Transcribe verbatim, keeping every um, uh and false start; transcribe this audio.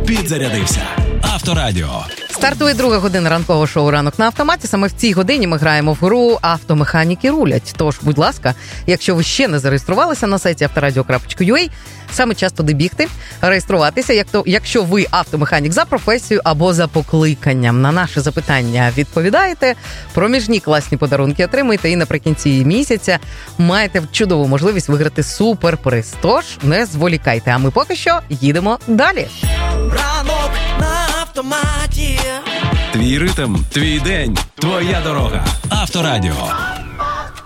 підзарядився. Авторадіо. Стартує друга година ранкового шоу «Ранок на автоматі». Саме в цій годині ми граємо в гру «Автомеханіки рулять». Тож, будь ласка, якщо ви ще не зареєструвалися на сайті авторадіо крапка ю а, саме час туди бігти, реєструватися, як то, якщо ви автомеханік за професією або за покликанням. На наше запитання відповідаєте, проміжні класні подарунки отримуєте і наприкінці місяця маєте чудову можливість виграти суперприз. Тож, не зволікайте, а ми поки що їдемо далі. Ранок на автоматі. Твій ритм, твій день, твоя дорога. Авторадіо.